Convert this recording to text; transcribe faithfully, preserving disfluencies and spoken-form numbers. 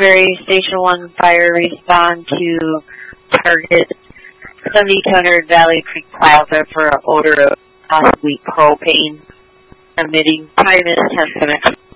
Roxbury Station one fire respond to target seventy-two hundred Valley Creek Plaza for an odor of possibly propane emitting. Five minutes, ten minutes.